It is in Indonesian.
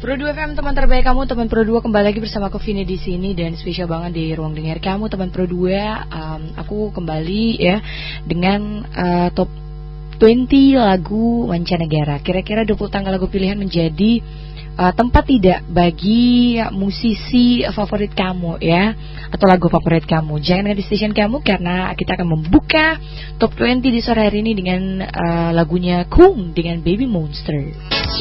Pro 2 FM, teman terbaik kamu, teman Pro 2, kembali lagi bersama aku Vini di sini dan spesial banget di ruang dengar kamu, teman Pro 2. Aku kembali ya dengan top 20 lagu mancanegara. Kira-kira 20 tanggal lagu pilihan menjadi tempat tidak bagi musisi favorit kamu ya, atau lagu favorit kamu. Jangan ganti station kamu karena kita akan membuka top 20 di sore hari ini dengan lagunya Kung dengan Baby Monster.